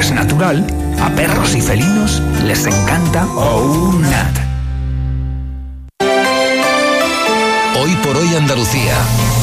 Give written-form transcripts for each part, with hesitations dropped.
es natural, a perros y felinos les encanta OUNAT. Hoy por hoy Andalucía.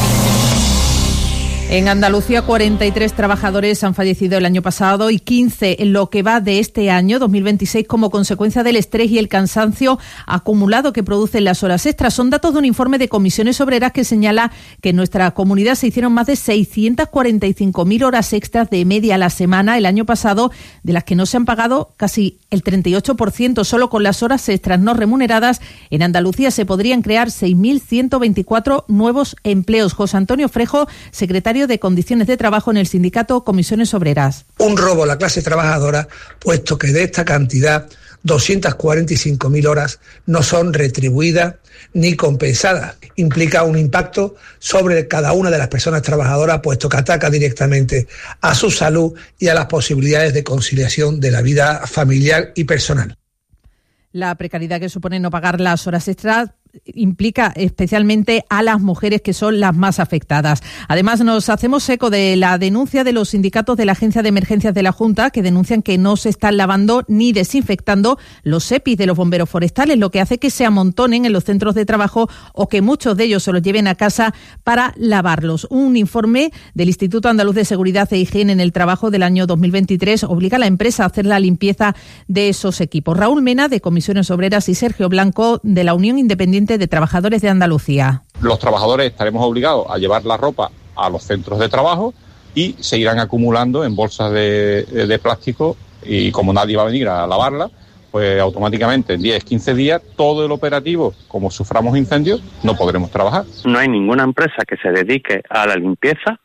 En Andalucía, 43 trabajadores han fallecido el año pasado y 15 en lo que va de este año, 2026, como consecuencia del estrés y el cansancio acumulado que producen las horas extras. Son datos de un informe de Comisiones Obreras que señala que en nuestra comunidad se hicieron más de 645.000 horas extras de media a la semana el año pasado, de las que no se han pagado casi el 38%. Solo con las horas extras no remuneradas, en Andalucía se podrían crear 6.124 nuevos empleos. José Antonio Frejo, secretario de Condiciones de Trabajo en el sindicato Comisiones Obreras. Un robo a la clase trabajadora, puesto que de esta cantidad, 245.000 horas no son retribuidas ni compensadas. Implica un impacto sobre cada una de las personas trabajadoras, puesto que ataca directamente a su salud y a las posibilidades de conciliación de la vida familiar y personal. La precariedad que supone no pagar las horas extras implica especialmente a las mujeres, que son las más afectadas. Además, nos hacemos eco de la denuncia de los sindicatos de la Agencia de Emergencias de la Junta, que denuncian que no se están lavando ni desinfectando los EPIs de los bomberos forestales, lo que hace que se amontonen en los centros de trabajo o que muchos de ellos se los lleven a casa para lavarlos. Un informe del Instituto Andaluz de Seguridad e Higiene en el Trabajo del año 2023 obliga a la empresa a hacer la limpieza de esos equipos. Raúl Mena, de Comisiones Obreras, y Sergio Blanco, de la Unión Independiente de Trabajadores de Andalucía. Los trabajadores estaremos obligados a llevar la ropa a los centros de trabajo y se irán acumulando en bolsas de plástico, y como nadie va a venir a lavarla, pues automáticamente en 10-15 días todo el operativo, como suframos incendios, no podremos trabajar. No hay ninguna empresa que se dedique a la limpieza,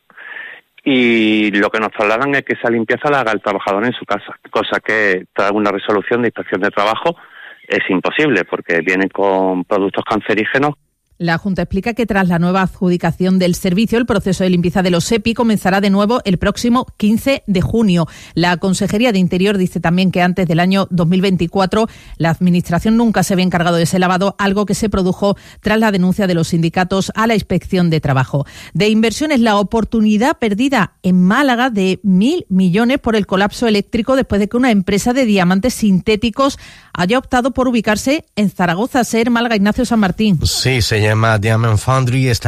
y lo que nos trasladan es que esa limpieza la haga el trabajador en su casa, cosa que tras una resolución de inspección de trabajo es imposible, porque vienen con productos cancerígenos. La Junta explica que tras la nueva adjudicación del servicio, el proceso de limpieza de los EPI comenzará de nuevo el próximo 15 de junio. La Consejería de Interior dice también que antes del año 2024 la Administración nunca se había encargado de ese lavado, algo que se produjo tras la denuncia de los sindicatos a la Inspección de Trabajo. De inversiones, la oportunidad perdida en Málaga de 1.000 millones por el colapso eléctrico después de que una empresa de diamantes sintéticos haya optado por ubicarse en Zaragoza. SER Málaga, Ignacio San Martín. Sí, se llama Diamond Foundry. Está